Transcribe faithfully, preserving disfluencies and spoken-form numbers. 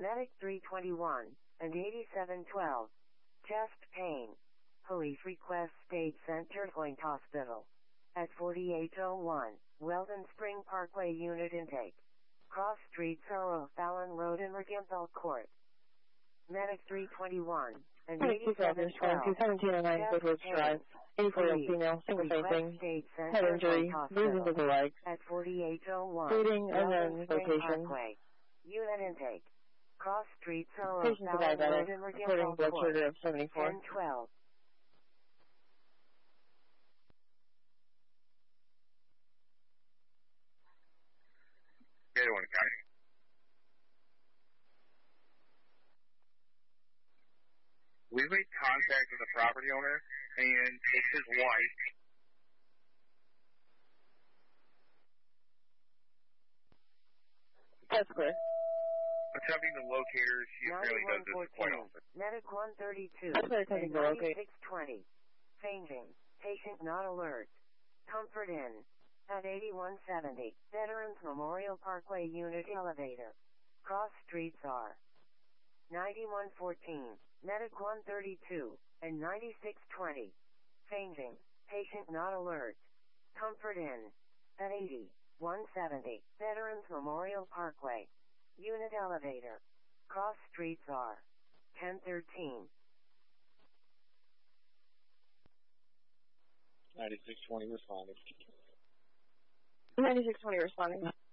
Medic three twenty-one and eighty-seven twelve. Chest pain. Police request State Center Point Hospital. At forty-eight oh one, Weldon Spring Parkway unit intake. Cross Street Sorrow Fallon Road in Regenthal Court. Medic three twenty-one and eighty-seven twelve. seventeen oh nine Woodward Drive. eighty-four-year-old female, single fainting, head injury, bruising to the legs, at forty-eight oh one, bleeding, unknown location. Unit intake. Cross Street Sorrow Patient's a Fallon Road diabetic, in reporting Regenthal blood Court. sugar of seventy-four. ten twelve. Good one, County. We made contact with the property owner, and it's his wife. That's clear. Attempting to locate her, she apparently does this quite often. Medic one thirty-two That's clear, attempting and to locate. ninety-six twenty. Fainting. Patient not alert. Comfort in. At eighty-one seventy, Veterans Memorial Parkway unit elevator. Cross streets are ninety-one fourteen, Medic one thirty-two, and ninety-six twenty. Fainting. Patient not alert. Comfort in. At eighty-one seventy, Veterans Memorial Parkway. Unit elevator. Cross streets are ten thirteen. ninety-six twenty responding. ninety-six twenty responding.